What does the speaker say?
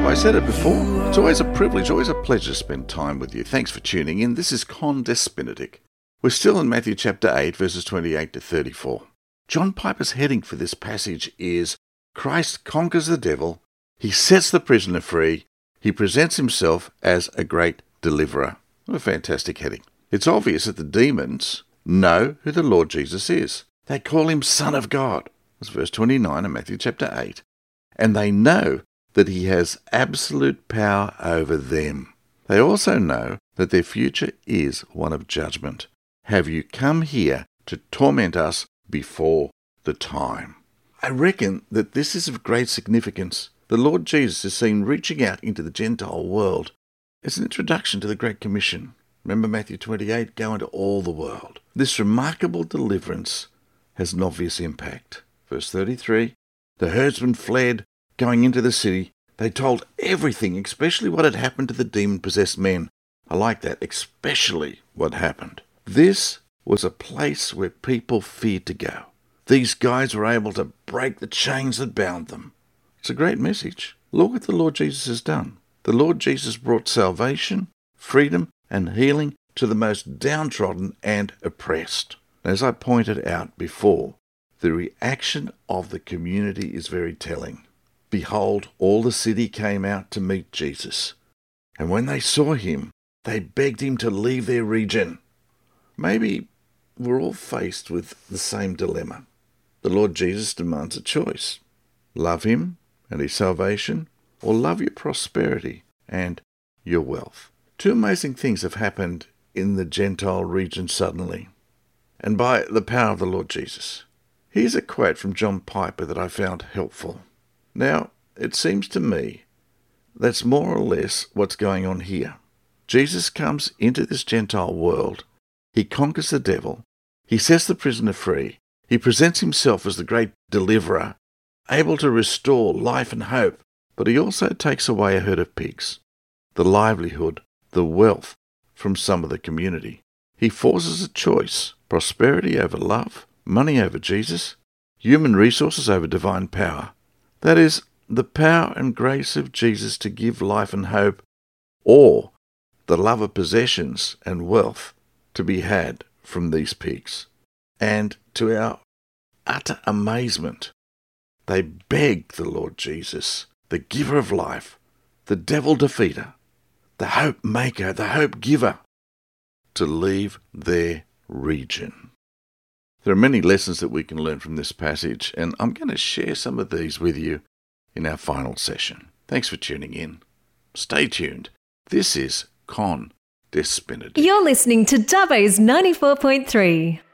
I said it before? It's always a privilege, always a pleasure to spend time with you. Thanks for tuning in. This is Con Despinatic. We're still in Matthew chapter 8, verses 28 to 34. John Piper's heading for this passage is Christ conquers the devil, he sets the prisoner free, he presents himself as a great deliverer. What a fantastic heading. It's obvious that the demons know who the Lord Jesus is. They call him Son of God. That's verse 29 in Matthew chapter 8. And they know that he has absolute power over them. They also know that their future is one of judgment. Have you come here to torment us before the time? I reckon that this is of great significance. The Lord Jesus is seen reaching out into the Gentile world as an introduction to the Great Commission. Remember Matthew 28, go into all the world. This remarkable deliverance has an obvious impact. Verse 33, the herdsmen fled, going into the city. They told everything, especially what had happened to the demon-possessed men. I like that, especially what happened. This was a place where people feared to go. These guys were able to break the chains that bound them. It's a great message. Look what the Lord Jesus has done. The Lord Jesus brought salvation, freedom, and healing to the most downtrodden and oppressed. As I pointed out before, the reaction of the community is very telling. Behold, all the city came out to meet Jesus. And when they saw him, they begged him to leave their region. Maybe we're all faced with the same dilemma. The Lord Jesus demands a choice. Love him and his salvation, or love your prosperity and your wealth. Two amazing things have happened in the Gentile region suddenly, and by the power of the Lord Jesus. Here's a quote from John Piper that I found helpful. Now, it seems to me that's more or less what's going on here. Jesus comes into this Gentile world. He conquers the devil. He sets the prisoner free. He presents himself as the great deliverer, able to restore life and hope. But he also takes away a herd of pigs, the livelihood, the wealth from some of the community. He forces a choice: prosperity over love, money over Jesus, human resources over divine power. That is, the power and grace of Jesus to give life and hope, or the love of possessions and wealth to be had from these pigs. And to our utter amazement, they beg the Lord Jesus, the giver of life, the devil defeater, the hope maker, the hope giver, to leave their region. There are many lessons that we can learn from this passage, and I'm going to share some of these with you in our final session. Thanks for tuning in. Stay tuned. This is Con Despinatic. You're listening to Dubbo's 94.3.